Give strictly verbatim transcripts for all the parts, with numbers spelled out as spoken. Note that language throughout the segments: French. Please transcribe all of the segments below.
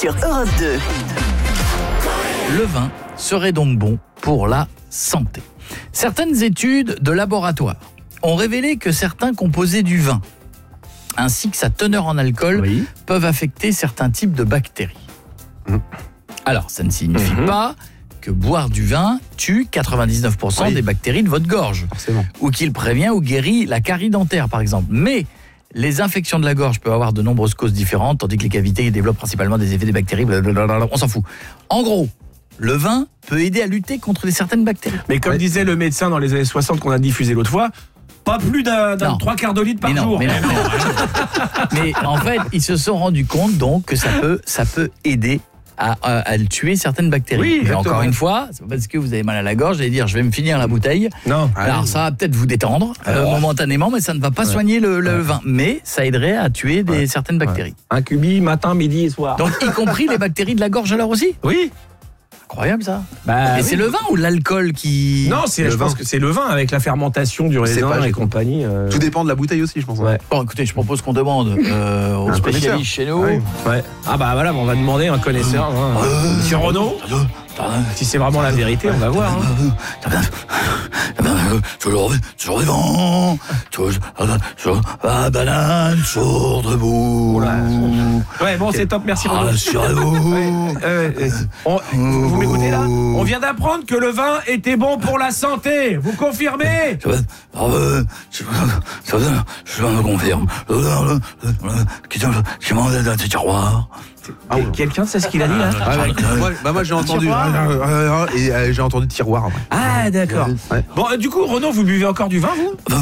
sur Europe deux. Le vin serait donc bon pour la santé. Certaines études de laboratoire ont révélé que certains composés du vin, ainsi que sa teneur en alcool, Oui. peuvent affecter certains types de bactéries. Mmh. Alors, ça ne signifie Mmh. pas que boire du vin tue quatre-vingt-dix-neuf pour cent Oui. des bactéries de votre gorge, Forcément. ou qu'il prévient ou guérit la carie dentaire, par exemple. Mais les infections de la gorge peuvent avoir de nombreuses causes différentes, tandis que les cavités développent principalement des effets des bactéries, blablabla, on s'en fout. En gros, le vin peut aider à lutter contre certaines bactéries. Mais comme Ouais. disait le médecin dans les années soixante qu'on a diffusé l'autre fois, pas plus d'un, d'un Non. trois quarts de litre par mais non, jour. mais non, mais non. Mais en fait, ils se sont rendus compte donc que ça peut, ça peut aider à, à, à le tuer certaines bactéries. Oui, mais exactement. encore une fois, c'est pas parce que vous avez mal à la gorge, allez dire je vais me finir la bouteille. Non. Alors ça va peut-être vous détendre euh, momentanément, mais ça ne va pas soigner le, le vin. Mais ça aiderait à tuer des, certaines bactéries. Un cubi matin, midi et soir. Donc y compris les bactéries de la gorge alors aussi. oui. Incroyable ça. Bah, Mais oui. c'est le vin ou l'alcool qui... Non, c'est, Le je vin. pense que c'est le vin avec la fermentation du C'est raisin pas- et compagnie. euh, Tout dépend de la bouteille aussi, je pense. Ouais. Bon écoutez, je propose qu'on demande euh, aux Un spécialistes connaisseur. chez nous. Oui. Ouais. Ah bah voilà, on va demander à un connaisseur. hein. Monsieur Renaud, si c'est vraiment la vérité, on va voir. hein. Toujours, toujours vivant, toujours, toujours, la banane, toujours debout. Ouais, bon, c'est top, merci Renaud. Rassurez-vous. Ouais, euh, euh, on- vous, vous m'écoutez là? On vient d'apprendre que le vin était bon pour la santé. Vous confirmez? Je, je, je, je me confirme. Qui qui m'en est dans tes tiroirs. Ah oui. Quelqu'un sait ce qu'il a dit là? Ah, ouais. moi, bah, moi j'ai entendu Tiroir. et euh, j'ai entendu tiroir. après. Ah d'accord. Ouais. Bon, euh, du coup, Renaud, vous buvez encore du vin, vous?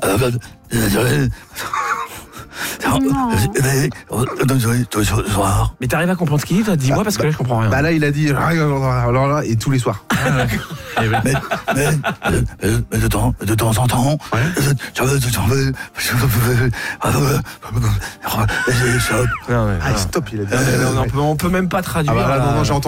Ce soir. Mais t'arrives à comprendre ce qu'il dit, toi? Dis-moi, parce que là, je comprends rien. Bah là il a dit alors là et tous les soirs. Mais, mais, mais, mais de temps, de temps en temps, je veux, je veux, je veux, Non, mais, Ah stop il a dit. non, mais on, peut, on peut même pas traduire. Ah bah là là. non non j'ai entendu.